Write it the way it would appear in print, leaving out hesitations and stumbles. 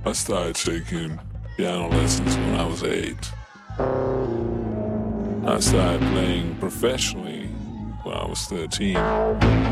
I started taking piano lessons when I was 8. I started playing professionally when I was 13.